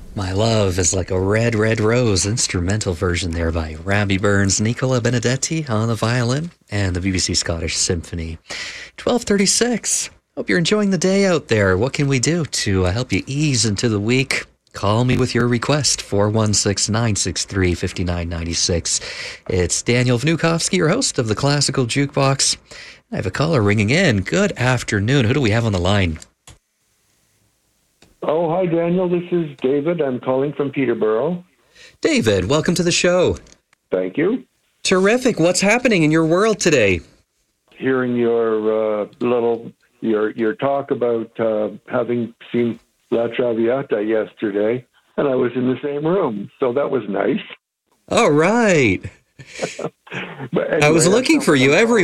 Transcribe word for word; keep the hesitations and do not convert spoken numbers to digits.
My Love is Like a Red, Red Rose, instrumental version there by Robbie Burns, Nicola Benedetti on the violin, and the B B C Scottish Symphony. twelve thirty-six. Hope you're enjoying the day out there. What can we do to uh, help you ease into the week? Call me with your request, four one six, nine six three, five nine nine six. It's Daniel Vnukovsky, your host of the Classical Jukebox. I have a caller ringing in. Good afternoon. Who do we have on the line? Oh, hi, Daniel. This is David. I'm calling from Peterborough. David, welcome to the show. Thank you. Terrific. What's happening in your world today? Hearing your uh, little your your talk about uh, having seen La Traviata yesterday, and I was in the same room, so that was nice. All right. But anyway, I was looking for you everywhere.